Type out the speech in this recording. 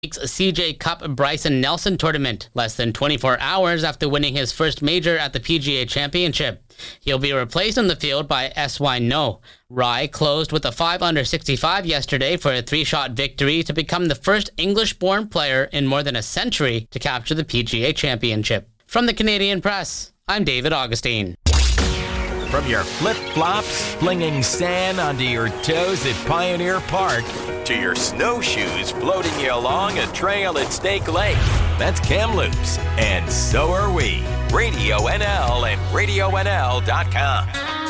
CJ Cup Bryson Nelson tournament, less than 24 hours after winning his first major at the PGA Championship. He'll be replaced in the field by S.Y. No. Rai closed with a 5 under 65 yesterday for a 3-shot victory to become the first English-born player in more than a century to capture the PGA Championship. From the Canadian Press, I'm David Augustine. From your flip-flops, flinging sand onto your toes at Pioneer Park, to your snowshoes floating you along a trail at Stake Lake. That's Kamloops, and so are we. Radio NL and RadioNL.com.